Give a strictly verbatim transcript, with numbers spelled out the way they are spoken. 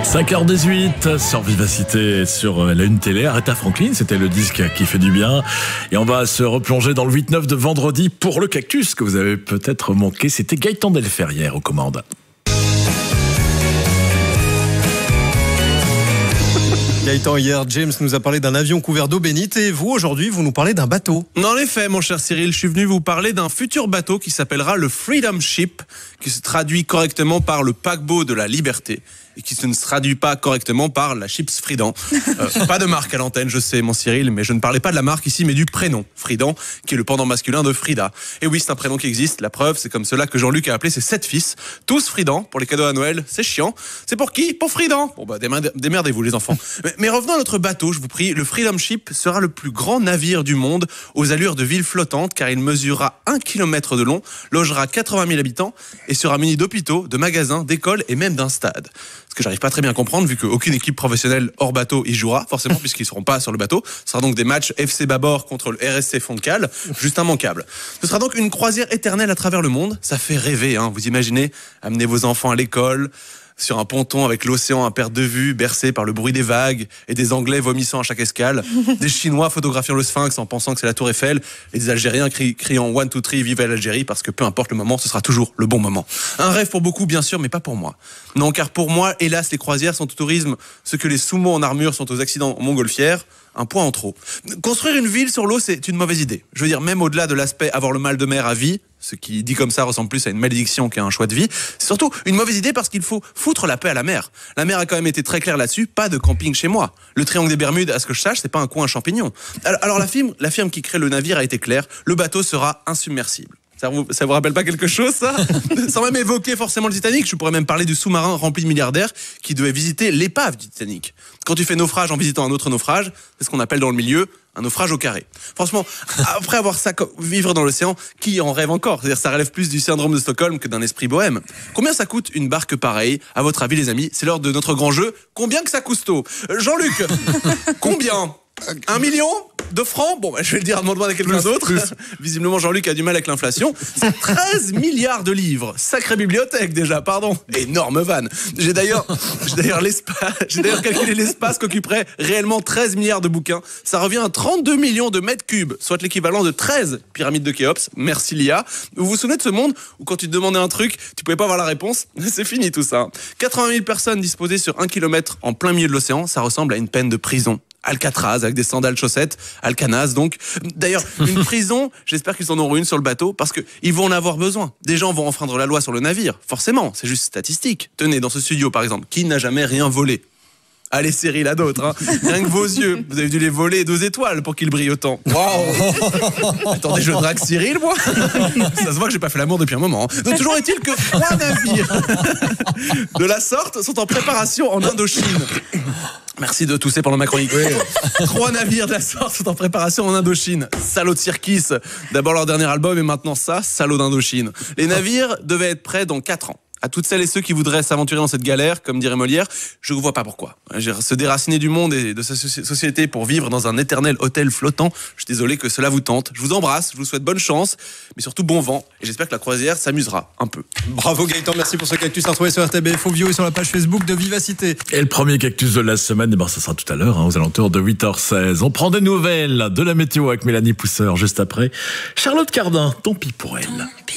cinq heures dix-huit sur Vivacité, sur la une télé. Aretha Franklin, c'était le disque qui fait du bien. Et on va se replonger dans le huit neuf de vendredi pour le cactus que vous avez peut-être manqué. C'était Gaëtan Delferrière aux commandes. Gaëtan, hier, James nous a parlé d'un avion couvert d'eau bénite et vous, aujourd'hui, vous nous parlez d'un bateau. En effet, mon cher Cyril, je suis venu vous parler d'un futur bateau qui s'appellera le Freedom Ship, qui se traduit correctement par le paquebot de la liberté et qui ne se traduit pas correctement par la chips Fridan. Euh, pas de marque à l'antenne, je sais, mon Cyril, mais je ne parlais pas de la marque ici, mais du prénom, Fridan, qui est le pendant masculin de Frida. Et oui, c'est un prénom qui existe, la preuve, c'est comme cela que Jean-Luc a appelé ses sept fils, tous Fridan, pour les cadeaux à Noël, c'est chiant. C'est pour qui? Pour Fridan. Bon bah, démerdez-vous les enfants. Mais, mais revenons à notre bateau, je vous prie, le Freedom Ship sera le plus grand navire du monde aux allures de ville flottante, car il mesurera un kilomètre de long, logera quatre-vingt mille habitants et sera muni d'hôpitaux, de magasins, d'écoles et même d'un stade. Ce que j'arrive pas très bien à comprendre, vu qu'aucune équipe professionnelle hors bateau y jouera, forcément, puisqu'ils seront pas sur le bateau. Ce sera donc des matchs F C Babord contre le R S C Fond-de-Cale, juste immanquable. Ce sera donc une croisière éternelle à travers le monde. Ça fait rêver, hein. Vous imaginez amener vos enfants à l'école, sur un ponton avec l'océan à perte de vue, bercé par le bruit des vagues et des Anglais vomissant à chaque escale, des Chinois photographiant le Sphinx en pensant que c'est la Tour Eiffel et des Algériens cri- criant one, two, three, vive l'Algérie, parce que peu importe le moment, ce sera toujours le bon moment. Un rêve pour beaucoup, bien sûr, mais pas pour moi. Non, car pour moi, hélas, les croisières sont au tourisme ce que les sumo en armure sont aux accidents en montgolfière. Un point en trop. Construire une ville sur l'eau, c'est une mauvaise idée. Je veux dire, même au-delà de l'aspect avoir le mal de mer à vie, ce qui dit comme ça ressemble plus à une malédiction qu'à un choix de vie, c'est surtout une mauvaise idée parce qu'il faut foutre la paix à la mer. La mer a quand même été très claire là-dessus, pas de camping chez moi. Le triangle des Bermudes, à ce que je sache, c'est pas un coin à champignons. Alors, alors la firme, la firme qui crée le navire a été claire, le bateau sera insubmersible. Ça vous, ça vous rappelle pas quelque chose, ça? Sans même évoquer forcément le Titanic, je pourrais même parler du sous-marin rempli de milliardaires qui devait visiter l'épave du Titanic. Quand tu fais naufrage en visitant un autre naufrage, c'est ce qu'on appelle dans le milieu un naufrage au carré. Franchement, après avoir ça, vivre dans l'océan, qui en rêve encore? C'est-à-dire, ça relève plus du syndrome de Stockholm que d'un esprit bohème. Combien ça coûte une barque pareille? À votre avis, les amis, c'est l'heure de notre grand jeu. Combien que ça coûte? Jean-Luc, combien? Un million de francs? Bon, bah, je vais le dire à demander à quelqu'un d'autre. Visiblement, Jean-Luc a du mal avec l'inflation. C'est treize milliards de livres. Sacrée bibliothèque, déjà, pardon. Énorme vanne. J'ai d'ailleurs, j'ai d'ailleurs l'espace, j'ai d'ailleurs calculé l'espace qu'occuperait réellement treize milliards de bouquins. Ça revient à trente-deux millions de mètres cubes, soit l'équivalent de treize pyramides de Khéops. Merci, L'I A. Vous vous souvenez de ce monde où quand tu te demandais un truc, tu pouvais pas avoir la réponse? C'est fini tout ça. quatre-vingt mille personnes disposées sur un kilomètre en plein milieu de l'océan, ça ressemble à une peine de prison. Alcatraz, avec des sandales chaussettes, Alcanaz donc. D'ailleurs, une prison, j'espère qu'ils en auront une sur le bateau, parce qu'ils vont en avoir besoin. Des gens vont enfreindre la loi sur le navire, forcément, c'est juste statistique. Tenez, dans ce studio par exemple, qui n'a jamais rien volé? Allez, Cyril, à d'autres, hein. Rien que vos yeux, vous avez dû les voler deux étoiles pour qu'ils brillent autant. Waouh! Attendez, je drague Cyril, moi? Ça se voit que j'ai pas fait l'amour depuis un moment. Donc, toujours est-il que trois navires de la sorte sont en préparation en Indochine. Merci de tousser pendant ma chronique. Oui. Trois navires de la sorte sont en préparation en Indochine. Salaud de Cirkis. D'abord leur dernier album et maintenant ça, salaud d'Indochine. Les navires devaient être prêts dans quatre ans. À toutes celles et ceux qui voudraient s'aventurer dans cette galère, comme dirait Molière, je ne vois pas pourquoi. Se déraciner du monde et de sa société pour vivre dans un éternel hôtel flottant, je suis désolé que cela vous tente. Je vous embrasse, je vous souhaite bonne chance, mais surtout bon vent. Et j'espère que la croisière s'amusera un peu. Bravo Gaëtan, merci pour ce cactus à retrouver sur R T B F O Bio et sur la page Facebook de Vivacité. Et le premier cactus de la semaine, eh ben, ça sera tout à l'heure, hein, aux alentours de huit heures seize. On prend des nouvelles de la météo avec Mélanie Pousseur juste après. Charlotte Cardin, tant pis pour elle.